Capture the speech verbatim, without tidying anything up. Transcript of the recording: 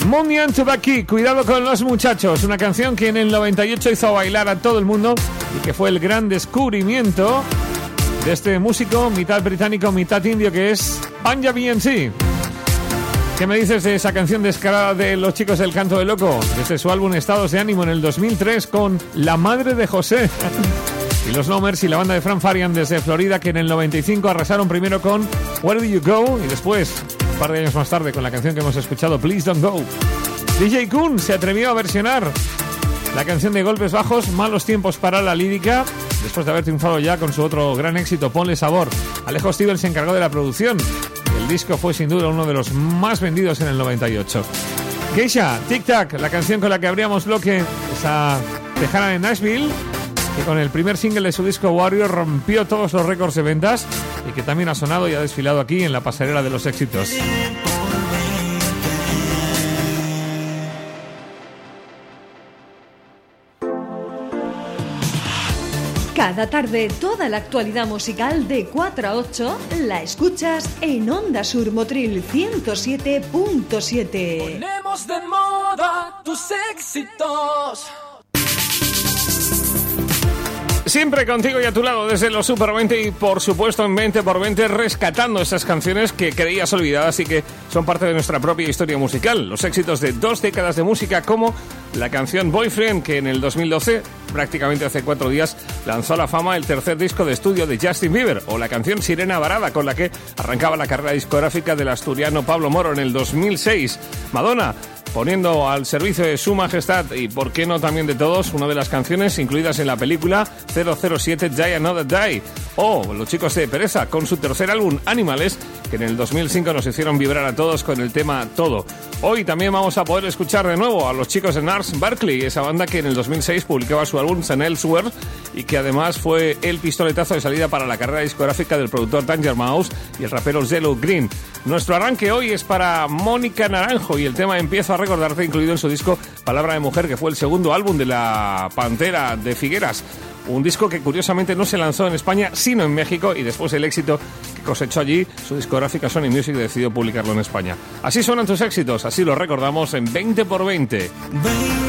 Mundian Tubaki, Cuidado con los muchachos, una canción que en el noventa y ocho hizo bailar a todo el mundo y que fue el gran descubrimiento de este músico mitad británico, mitad indio, que es Punjabi M C. ¿Qué me dices de esa canción descarada de los chicos del Canto del Loco? Desde su álbum Estados de Ánimo en el dos mil tres con La Madre de José. Y los Nomers y la banda de Frank Farian desde Florida, que en el noventa y cinco arrasaron primero con Where Do You Go y después, un par de años más tarde, con la canción que hemos escuchado, Please Don't Go. D J Koon se atrevió a versionar la canción de Golpes Bajos, Malos Tiempos para la Lírica, después de haber triunfado ya con su otro gran éxito, Ponle Sabor. Alejo Stivel se encargó de la producción. El disco fue sin duda uno de los más vendidos en el noventa y ocho. Geisha, Tic Tac, la canción con la que abríamos bloque, esa tejana de Nashville, que con el primer single de su disco Warrior rompió todos los récords de ventas y que también ha sonado y ha desfilado aquí en la pasarela de los éxitos. Cada tarde, toda la actualidad musical de cuatro a ocho la escuchas en Onda Sur Motril ciento siete punto siete. Ponemos de moda tus éxitos. Siempre contigo y a tu lado desde los Super veinte y por supuesto en veinte por veinte rescatando esas canciones que creías olvidadas y que son parte de nuestra propia historia musical. Los éxitos de dos décadas de música, como la canción Boyfriend, que en el dos mil doce, prácticamente hace cuatro días, lanzó a la fama el tercer disco de estudio de Justin Bieber, o la canción Sirena Varada, con la que arrancaba la carrera discográfica del asturiano Pablo Moro en el dos mil seis. Madonna, poniendo al servicio de su majestad y por qué no también de todos, una de las canciones incluidas en la película cero cero siete Die Another Die, o los chicos de Pereza con su tercer álbum Animales, que en el dos mil cinco nos hicieron vibrar a todos con el tema Todo. Hoy también vamos a poder escuchar de nuevo a los chicos de Nars Barkley, esa banda que en el dos mil seis publicaba su álbum San Elsewhere y que además fue el pistoletazo de salida para la carrera discográfica del productor Danger Mouse y el rapero Zelo Green. Nuestro arranque hoy es para Mónica Naranjo y el tema Empiezo a recordarte, incluido en su disco Palabra de Mujer, que fue el segundo álbum de la Pantera de Figueras. Un disco que curiosamente no se lanzó en España, sino en México, y después del éxito que cosechó allí, su discográfica Sony Music decidió publicarlo en España. Así suenan tus éxitos, así los recordamos en veinte por veinte.